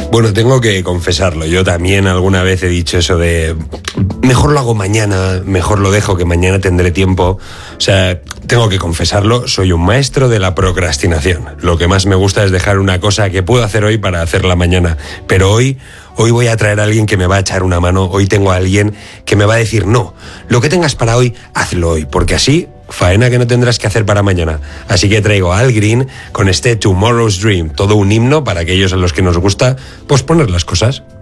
Bueno, tengo que confesarlo. Yo también alguna vez he dicho eso de mejor lo hago mañana, mejor lo dejo, que mañana tendré tiempo. O sea, tengo que confesarlo, soy un maestro de la procrastinación. Lo que más me gusta es dejar una cosa que puedo hacer hoy para hacerla mañana. Pero hoy voy a traer a alguien que me va a echar una mano. Hoy tengo a alguien que me va a decir, no, lo que tengas para hoy, hazlo hoy, porque así faena que no tendrás que hacer para mañana. Así que traigo a Al Green con este Tomorrow's Dream, todo un himno para aquellos a los que nos gusta posponer las cosas.